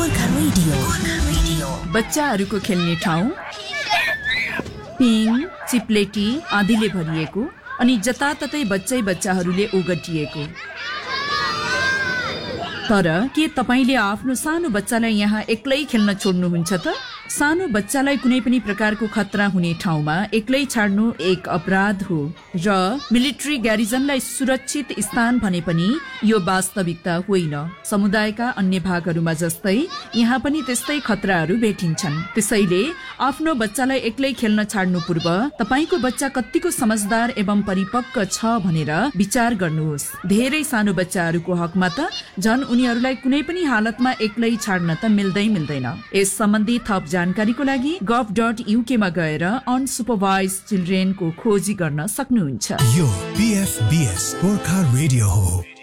Gorkha radio. बच्चाहरूको खेल्ने ठाउँ, पिङ चिप्लेटी आदिले भरिएको अनि जताततै बच्चाहरूले ओगटिएको। तर के तपाईले आफ्नो सानो बच्चालाई यहाँ एक्लै खेल्न छोड्नुहुन्छ त? सानो बच्चालाई कुनै पनि प्रकारको खतरा हुने ठाउँमा एक्लै छाड्नु एक अपराध हो र मिलिट्री ग्यारिजनलाई सुरक्षित स्थान भने पनि यो वास्तविकता होइन। समुदायका अन्य भागहरूमा जस्तै यहाँ पनि त्यस्तै खतराहरू भेटिन्छन्। त्यसैले आफ्नो बच्चालाई एक्लै खेल्न छाड्नु पूर्व तपाईको बच्चा कतिको समझदार एवं परिपक्व छ भनेर विचार गर्नुहोस्। धेरै सानो बच्चाहरूको हकमा त झन् उनीहरूलाई कुनै पनि हालतमा एक्लै छाड्न त मिल्दैन। यस सम्बन्धी थप जानकारीको लागि gov.uk मा गएर अनसुपरभाइज्ड चिल्ड्रेनको खोजी गर्न सक्नुहुन्छ। यो PFBS गोर्खा रेडियो हो।